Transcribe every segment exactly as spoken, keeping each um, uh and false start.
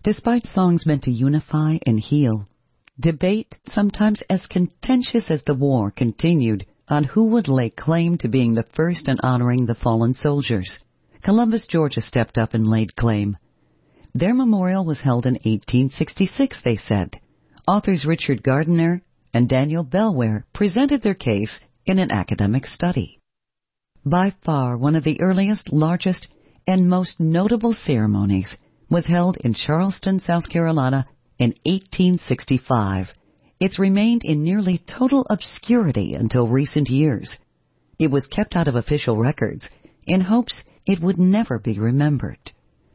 Despite songs meant to unify and heal, debate, sometimes as contentious as the war, continued on who would lay claim to being the first in honoring the fallen soldiers. Columbus, Georgia stepped up and laid claim. Their memorial was held in eighteen sixty-six, they said. Authors Richard Gardiner and Daniel Bellware presented their case in an academic study. By far one of the earliest, largest, and most notable ceremonies was held in Charleston, South Carolina in eighteen sixty-five. It's remained in nearly total obscurity until recent years. It was kept out of official records in hopes it would never be remembered.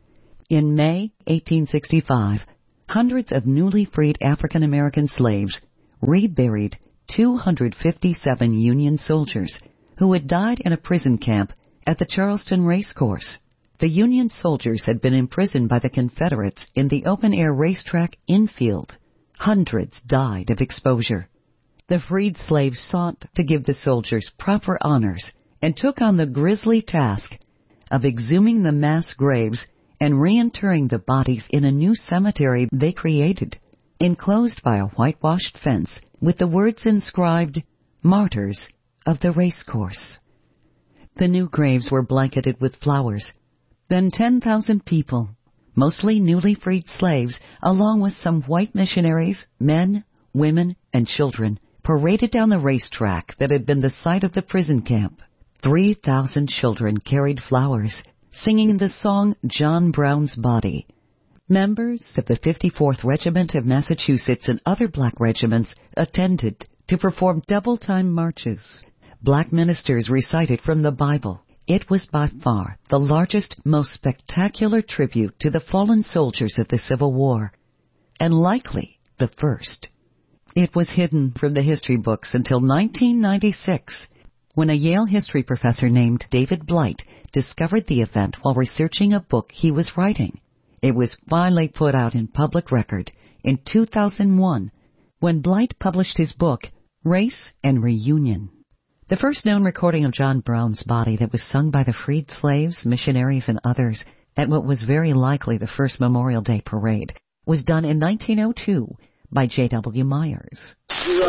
In May eighteen sixty-five, hundreds of newly freed African American slaves reburied two hundred fifty-seven Union soldiers who had died in a prison camp at the Charleston Racecourse. The Union soldiers had been imprisoned by the Confederates in the open-air racetrack infield. Hundreds died of exposure. The freed slaves sought to give the soldiers proper honors and took on the grisly task of exhuming the mass graves and reinterring the bodies in a new cemetery they created, enclosed by a whitewashed fence with the words inscribed, "Martyrs of the Racecourse." The new graves were blanketed with flowers. Then ten thousand people, mostly newly freed slaves, along with some white missionaries, men, women, and children, paraded down the racetrack that had been the site of the prison camp. Three thousand children carried flowers, singing the song John Brown's Body. Members of the fifty-fourth Regiment of Massachusetts and other black regiments attended to perform double-time marches. Black ministers recited from the Bible. It was by far the largest, most spectacular tribute to the fallen soldiers of the Civil War, and likely the first. It was hidden from the history books until nineteen ninety-six, when a Yale history professor named David Blight discovered the event while researching a book he was writing. It was finally put out in public record in two thousand one, when Blight published his book, Race and Reunion. The first known recording of John Brown's Body that was sung by the freed slaves, missionaries, and others at what was very likely the first Memorial Day parade was done in nineteen oh two by J W Myers.